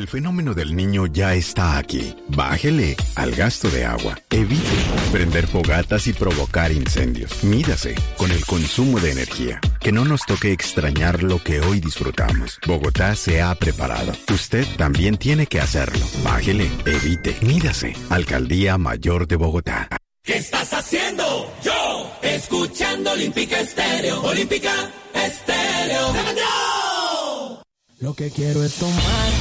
El fenómeno del Niño ya está aquí. Bájele al gasto de agua. Evite prender fogatas y provocar incendios. Mídase con el consumo de energía. Que no nos toque extrañar lo que hoy disfrutamos. Bogotá se ha preparado. Usted también tiene que hacerlo. Bájele, evite, mídase. Alcaldía Mayor de Bogotá. ¿Qué estás haciendo? Yo, escuchando Olímpica Estéreo. Olímpica Estéreo. ¡Se vendió! Lo que quiero es tomar